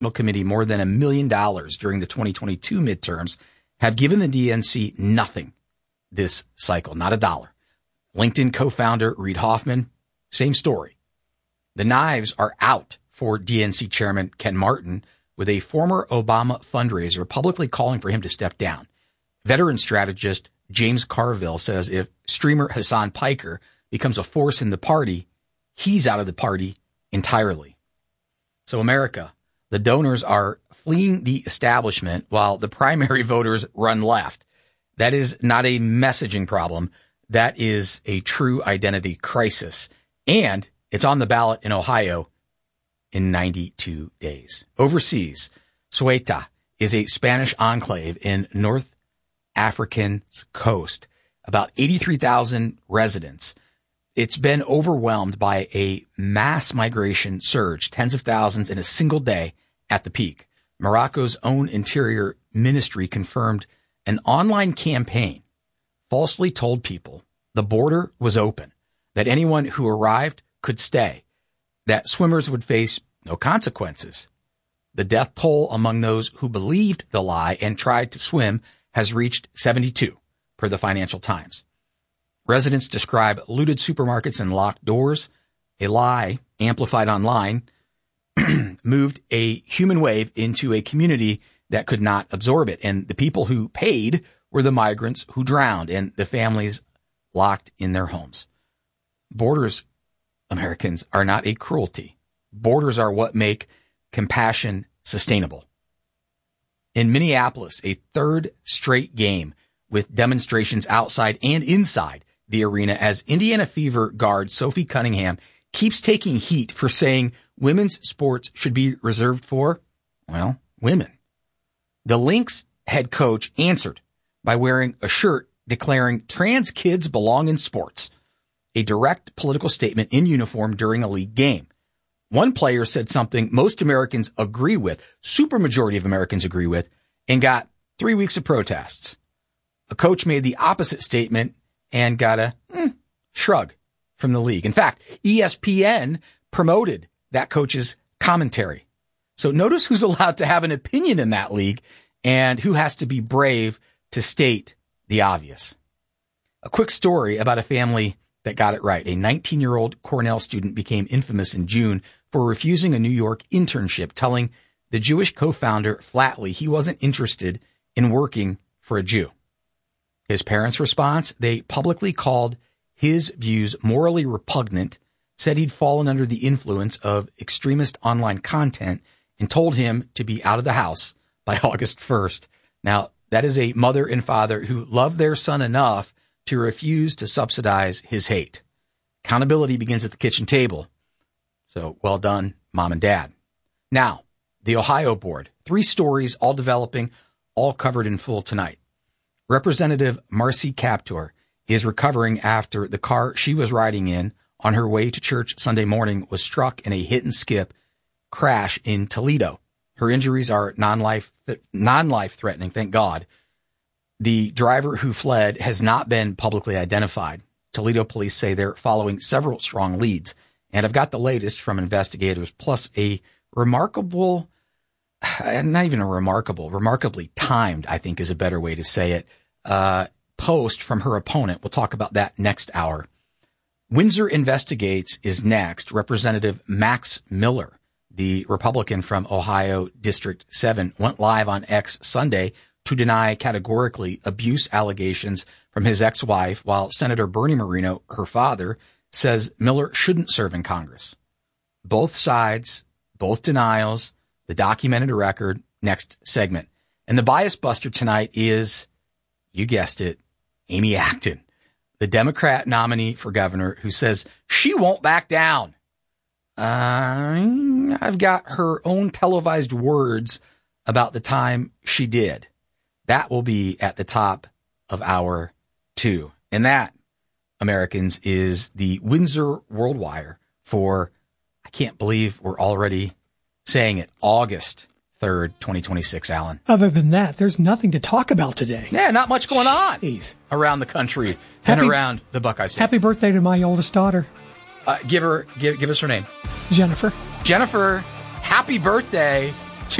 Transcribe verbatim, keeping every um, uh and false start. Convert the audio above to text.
Committee more than a million dollars during the twenty twenty-two midterms have given the D N C nothing this cycle, not a dollar. LinkedIn co-founder Reid Hoffman, same story. The knives are out for D N C chairman Ken Martin, with a former Obama fundraiser publicly calling for him to step down. Veteran strategist James Carville says if streamer Hassan Piker becomes a force in the party, he's out of the party entirely. So America, the donors are fleeing the establishment while the primary voters run left. That is not a messaging problem. That is a true identity crisis. And it's on the ballot in Ohio in ninety-two days. Overseas, Ceuta is a Spanish enclave in North African coast, about eighty-three thousand residents. It's been overwhelmed by a mass migration surge, tens of thousands in a single day at the peak. Morocco's own interior ministry confirmed an online campaign falsely told people the border was open, that anyone who arrived could stay, that swimmers would face no consequences. The death toll among those who believed the lie and tried to swim has reached seventy-two, per the Financial Times. Residents describe looted supermarkets and locked doors. A lie, amplified online, moved a human wave into a community that could not absorb it. And the people who paid were the migrants who drowned and the families locked in their homes. Borders, Americans, are not a cruelty. Borders are what make compassion sustainable. In Minneapolis, a third straight game with demonstrations outside and inside the arena as Indiana Fever guard Sophie Cunningham keeps taking heat for saying women's sports should be reserved for, well, women. The Lynx head coach answered by wearing a shirt declaring trans kids belong in sports, a direct political statement in uniform during a league game. One player said something most Americans agree with, supermajority of Americans agree with, and got three weeks of protests. A coach made the opposite statement and got a mm, shrug from the league. In fact, E S P N promoted that coach's commentary. So notice who's allowed to have an opinion in that league and who has to be brave to state the obvious. A quick story about a family that got it right. A nineteen-year-old Cornell student became infamous in June for refusing a New York internship, telling the Jewish co-founder flatly he wasn't interested in working for a Jew. His parents' response, they publicly called his views morally repugnant, said he'd fallen under the influence of extremist online content, and told him to be out of the house by August first. Now, that is a mother and father who love their son enough to refuse to subsidize his hate. Accountability begins at the kitchen table. So well done, mom and dad. Now, the Ohio board. Three stories, all developing, all covered in full tonight. Representative Marcy Kaptur is recovering after the car she was riding in on her way to church Sunday morning was struck in a hit and skip crash in Toledo. Her injuries are non-life, non-life threatening, thank God. The driver who fled has not been publicly identified. Toledo police say they're following several strong leads. And I've got the latest from investigators, plus a remarkable, not even a remarkable, remarkably timed, I think is a better way to say it, uh, post from her opponent. We'll talk about that next hour. Windsor Investigates is next. Representative Max Miller, the Republican from Ohio District seven, went live on X Sunday to deny categorically abuse allegations from his ex-wife, while Senator Bernie Moreno, her father, says Miller shouldn't serve in Congress. Both sides, both denials, the documented record, next segment. And the bias buster tonight is, you guessed it, Amy Acton, the Democrat nominee for governor who says she won't back down. Uh, I've got her own televised words about the time she did. That will be at the top of hour two. And that, Americans, is the Windsor World Wire for, I can't believe we're already saying it, August third, twenty twenty-six, Alan. Other than that, there's nothing to talk about today. Yeah, not much going on Jeez. around the country Happy, and around the Buckeye State. Happy birthday to my oldest daughter. Uh, give her, give, give us her name. Jennifer. Jennifer, happy birthday.